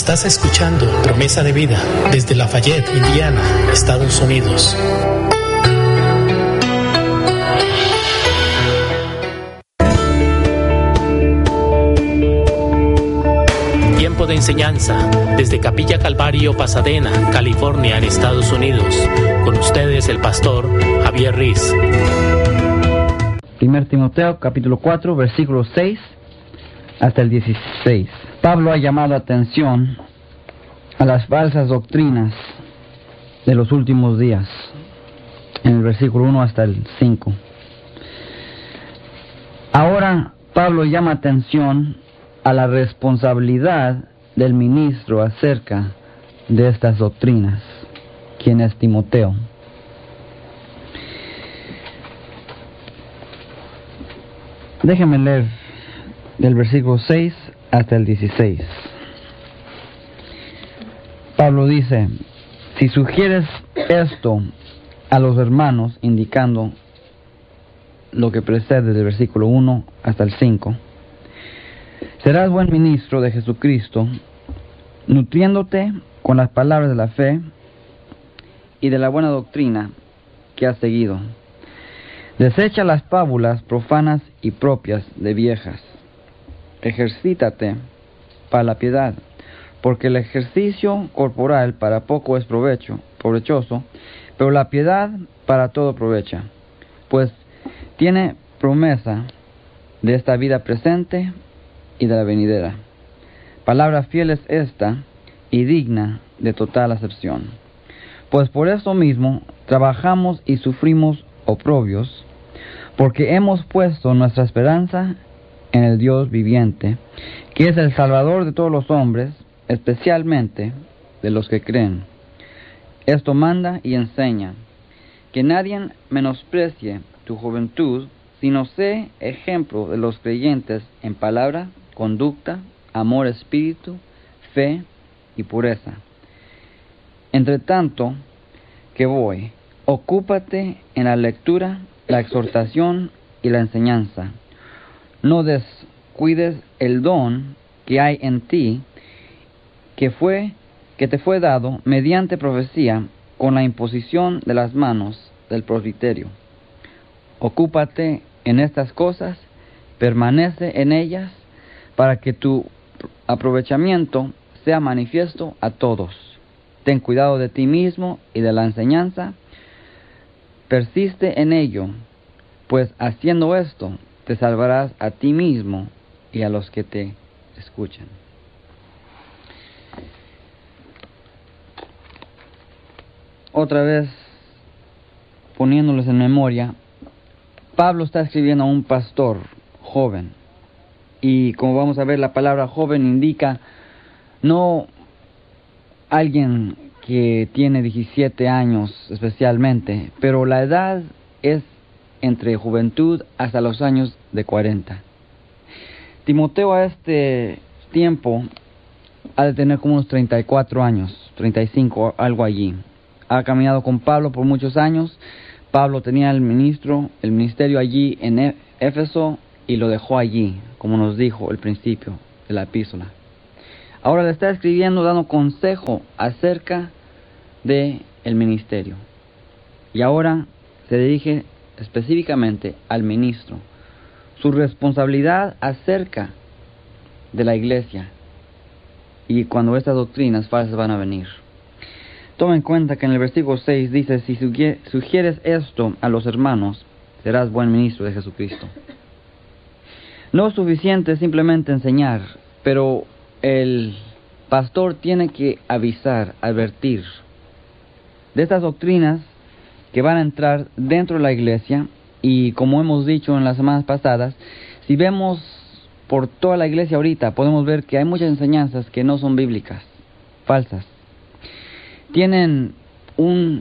Estás escuchando Promesa de Vida desde Lafayette, Indiana, Estados Unidos. Tiempo de enseñanza desde Capilla Calvario, Pasadena, California, en Estados Unidos. Con ustedes el pastor Javier Riz. 1 Timoteo capítulo 4 versículos 6 hasta el 16. Pablo ha llamado atención a las falsas doctrinas de los últimos días, en el versículo 1 hasta el 5. Ahora Pablo llama atención a la responsabilidad del ministro acerca de estas doctrinas, quien es Timoteo. Déjenme leer del versículo 6 hasta el 16. Pablo dice: si sugieres esto a los hermanos, indicando lo que precede del versículo 1 hasta el 5, serás buen ministro de Jesucristo, nutriéndote con las palabras de la fe y de la buena doctrina que has seguido. Desecha las fábulas profanas y propias de viejas. Ejercítate para la piedad, porque el ejercicio corporal para poco es provechoso, pero la piedad para todo aprovecha, pues tiene promesa de esta vida presente y de la venidera. Palabra fiel es esta y digna de total acepción. Pues por eso mismo trabajamos y sufrimos oprobios, porque hemos puesto nuestra esperanza en el Dios viviente, que es el Salvador de todos los hombres, especialmente de los que creen. Esto manda y enseña, que nadie menosprecie tu juventud, sino sé ejemplo de los creyentes en palabra, conducta, amor, espíritu, fe y pureza. Entre tanto que voy, ocúpate en la lectura, la exhortación y la enseñanza. No descuides el don que hay en ti, que te fue dado mediante profecía con la imposición de las manos del presbiterio. Ocúpate en estas cosas, permanece en ellas, para que tu aprovechamiento sea manifiesto a todos. Ten cuidado de ti mismo y de la enseñanza. Persiste en ello, pues haciendo esto te salvarás a ti mismo y a los que te escuchan. Otra vez, poniéndoles en memoria, Pablo está escribiendo a un pastor joven. Y como vamos a ver, la palabra joven indica no alguien que tiene 17 años especialmente, pero la edad es entre juventud hasta los años de 40. Timoteo a este tiempo ha de tener como unos 34 años, 35, algo allí. Ha caminado con Pablo por muchos años. Pablo tenía el ministerio allí en Éfeso y lo dejó allí, como nos dijo al principio de la epístola. Ahora le está escribiendo dando consejo acerca de el ministerio. Y ahora se dirige específicamente al ministro, su responsabilidad acerca de la iglesia y cuando estas doctrinas falsas van a venir. Toma en cuenta que en el versículo 6 dice: si sugieres esto a los hermanos, serás buen ministro de Jesucristo. No es suficiente simplemente enseñar, pero el pastor tiene que avisar, advertir de estas doctrinas que van a entrar dentro de la iglesia. Y como hemos dicho en las semanas pasadas, si vemos por toda la iglesia ahorita, podemos ver que hay muchas enseñanzas que no son bíblicas, falsas. Tienen una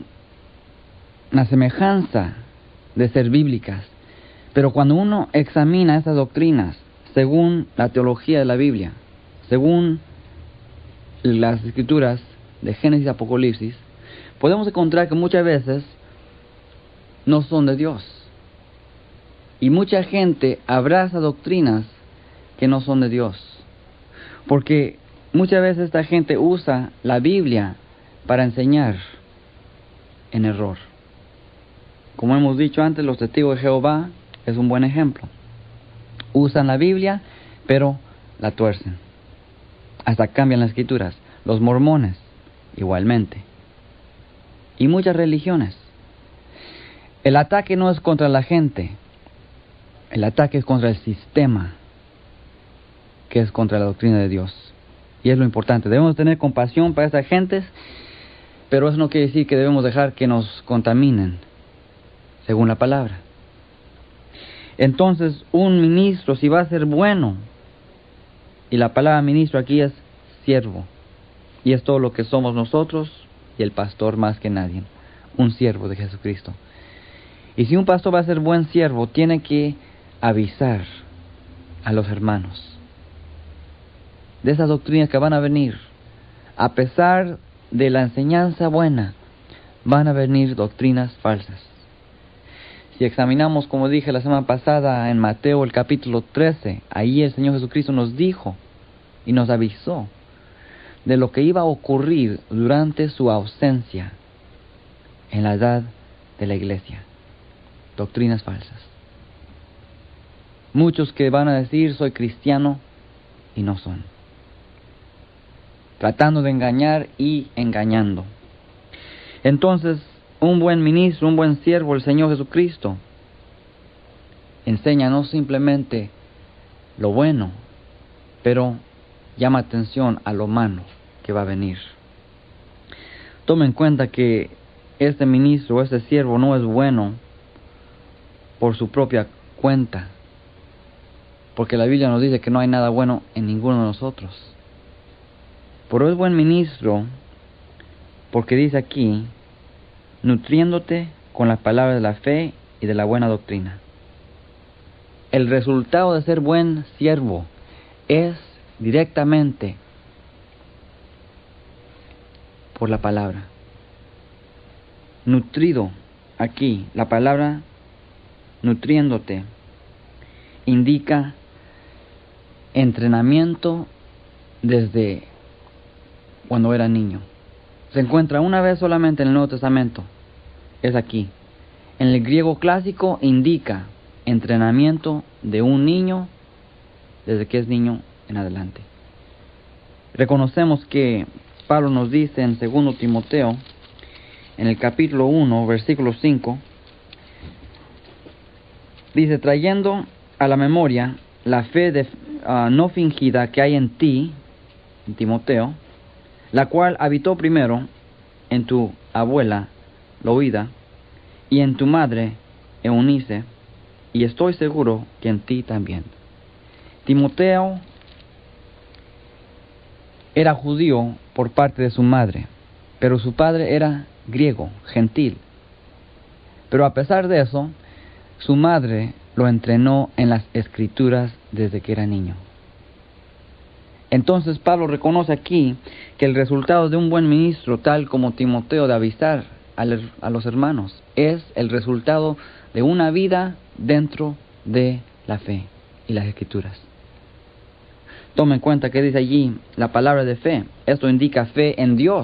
semejanza de ser bíblicas, pero cuando uno examina estas doctrinas según la teología de la Biblia, según las escrituras de Génesis y Apocalipsis, podemos encontrar que muchas veces no son de Dios. Y mucha gente abraza doctrinas que no son de Dios. Porque Muchas veces esta gente usa la Biblia para enseñar en error. Como hemos dicho antes, los testigos de Jehová es un buen ejemplo. Usan la Biblia, pero la tuercen. Hasta cambian las escrituras. Los mormones, igualmente. Y muchas religiones. El ataque no es contra la gente. El ataque es contra el sistema, que es contra la doctrina de Dios. Y es lo importante. Debemos tener compasión para esas gentes, pero eso no quiere decir que debemos dejar que nos contaminen, según la palabra. Entonces, un ministro, si va a ser bueno, y la palabra ministro aquí es siervo, y es todo lo que somos nosotros y el pastor más que nadie, un siervo de Jesucristo. Y si un pastor va a ser buen siervo, tiene que avisar a los hermanos de esas doctrinas que van a venir. A pesar de la enseñanza buena, van a venir doctrinas falsas. Si examinamos, como dije la semana pasada, en Mateo el capítulo 13, ahí el Señor Jesucristo nos dijo y nos avisó de lo que iba a ocurrir durante su ausencia en la edad de la iglesia. Doctrinas falsas. Muchos que van a decir, soy cristiano, y no son. Tratando de engañar y engañando. Entonces, un buen ministro, un buen siervo, el Señor Jesucristo, enseña no simplemente lo bueno, pero llama atención a lo malo que va a venir. Tome en cuenta que este ministro, este siervo no es bueno por su propia cuenta, porque la Biblia nos dice que no hay nada bueno en ninguno de nosotros. Pero es buen ministro porque dice aquí, nutriéndote con las palabras de la fe y de la buena doctrina. El resultado de ser buen siervo es directamente por la palabra. Nutrido, aquí, la palabra nutriéndote indica entrenamiento desde cuando era niño. Se encuentra una vez solamente en el Nuevo Testamento, es aquí. En el griego clásico indica entrenamiento de un niño desde que es niño en adelante. Reconocemos que Pablo nos dice en 2 Timoteo, en el capítulo 1, versículo 5, dice, trayendo a la memoria la fe no fingida que hay en ti, en Timoteo, la cual habitó primero en tu abuela Loida y en tu madre Eunice, y estoy seguro que en ti también. Timoteo era judío por parte de su madre, pero su padre era griego, gentil. Pero a pesar de eso, su madre lo entrenó en las Escrituras desde que era niño. Entonces Pablo reconoce aquí que el resultado de un buen ministro, tal como Timoteo, de avisar a los hermanos, es el resultado de una vida dentro de la fe y las Escrituras. Tome en cuenta que dice allí la palabra de fe. Esto indica fe en Dios.